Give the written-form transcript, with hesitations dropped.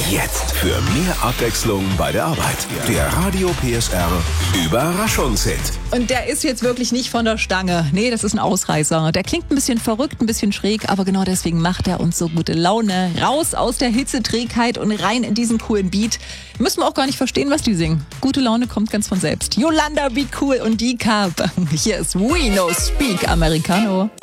Jetzt für mehr Abwechslung bei der Arbeit. Der Radio PSR Überraschungshit. Und der ist jetzt wirklich nicht von der Stange. Nee, das ist ein Ausreißer. Der klingt ein bisschen verrückt, ein bisschen schräg, aber genau deswegen macht er uns so gute Laune. Raus aus der Hitzeträgheit und rein in diesen coolen Beat. Müssen wir auch gar nicht verstehen, was die singen. Gute Laune kommt ganz von selbst. Yolanda, Be Cool und die Carp. Hier ist We No Speak Americano.